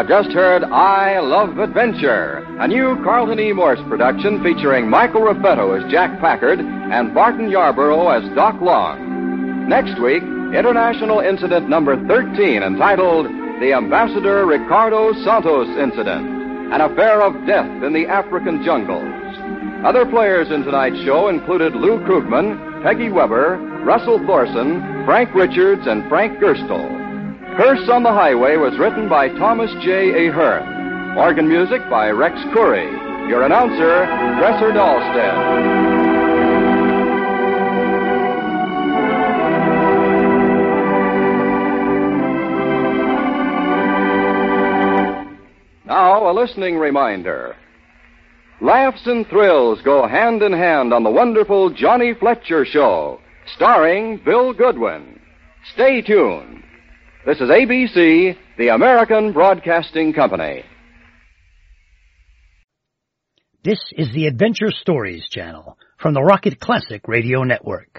Just heard I Love Adventure, a new Carlton E. Morse production featuring Michael Raffetto as Jack Packard and Barton Yarborough as Doc Long. Next week, International Incident number 13, entitled The Ambassador Ricardo Santos Incident, an affair of death in the African jungles. Other players in tonight's show included Lou Krugman, Peggy Weber, Russell Thorson, Frank Richards, and Frank Gerstle. Curse on the Highway was written by Thomas J. Ahern. Organ music by Rex Curry. Your announcer, Dresser Dahlstead. Now, a listening reminder. Laughs and thrills go hand in hand on the wonderful Johnny Fletcher Show, starring Bill Goodwin. Stay tuned. This is ABC, the American Broadcasting Company. This is the Adventure Stories channel from the Rocket Classic Radio Network.